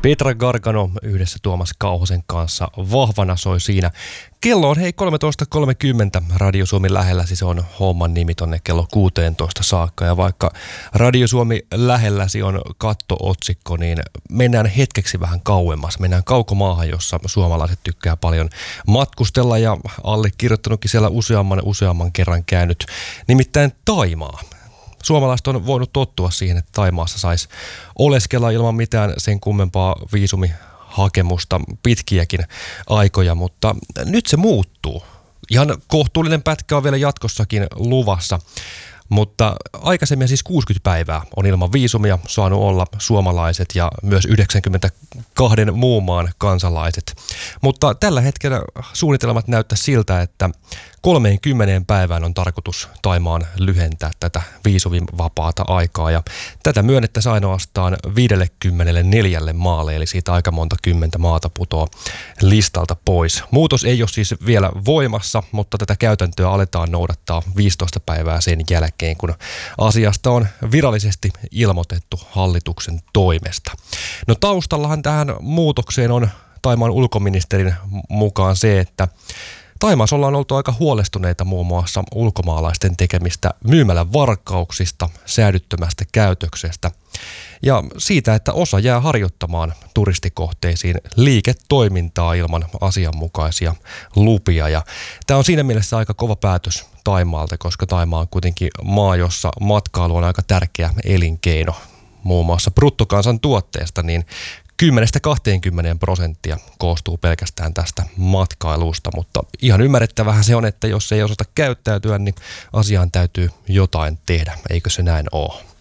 Petra Gargano yhdessä Tuomas Kauhasen kanssa vahvana soi siinä. Kello on 13.30 Radio Suomi lähelläsi, se on homman nimi tonne kello 16 saakka. Ja vaikka Radio Suomi lähelläsi on kattootsikko, niin mennään hetkeksi vähän kauemmas. Mennään kaukomaahan, jossa suomalaiset tykkää paljon matkustella ja allekirjoittanutkin siellä useamman kerran käynyt. Nimittäin Thaimaa. Suomalaiset on voinut tottua siihen, että Thaimaassa saisi oleskella ilman mitään sen kummempaa viisumihakemusta pitkiäkin aikoja, mutta nyt se muuttuu. Ihan kohtuullinen pätkä on vielä jatkossakin luvassa, mutta aikaisemmin siis 60 päivää on ilman viisumia saanut olla suomalaiset ja myös 92 muun maan kansalaiset. Mutta tällä hetkellä suunnitelmat näyttää siltä, että 30 päivään on tarkoitus Thaimaan lyhentää tätä viisumivapaata aikaa ja tätä myönnettäisiin ainoastaan 54 maalle, eli siitä aika monta kymmentä maata putoo listalta pois. Muutos ei ole siis vielä voimassa, mutta tätä käytäntöä aletaan noudattaa 15 päivää sen jälkeen, kun asiasta on virallisesti ilmoitettu hallituksen toimesta. No taustallahan tähän muutokseen on Thaimaan ulkoministerin mukaan se, että Thaimaassa ollaan oltu aika huolestuneita muun muassa ulkomaalaisten tekemistä myymälävarkauksista, säädyttömästä käytöksestä ja siitä, että osa jää harjoittamaan turistikohteisiin liiketoimintaa ilman asianmukaisia lupia. Ja tämä on siinä mielessä aika kova päätös Thaimaalta, koska Thaimaa on kuitenkin maa, jossa matkailu on aika tärkeä elinkeino. Muun muassa bruttokansantuotteesta, niin 10-20% koostuu pelkästään tästä matkailusta, mutta ihan ymmärrettävähän se on, että jos ei osata käyttäytyä, niin asiaan täytyy jotain tehdä, eikö se näin ole?